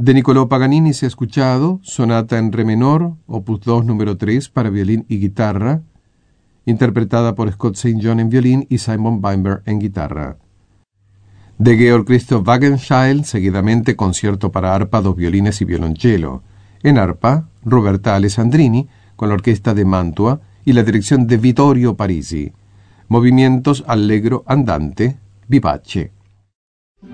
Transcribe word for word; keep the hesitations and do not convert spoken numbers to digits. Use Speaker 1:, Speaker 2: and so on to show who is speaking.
Speaker 1: De Niccolò Paganini se ha escuchado Sonata en Re menor, opus dos, número tres, para violín y guitarra, interpretada por Scott Saint John en violín y Simon Weinberg en guitarra. De Georg Christoph Wagenscheid, seguidamente concierto para arpa, dos violines y violonchelo. En arpa, Roberta Alessandrini, con la orquesta de Mantua y la dirección de Vittorio Parisi. Movimientos allegro andante, vivace.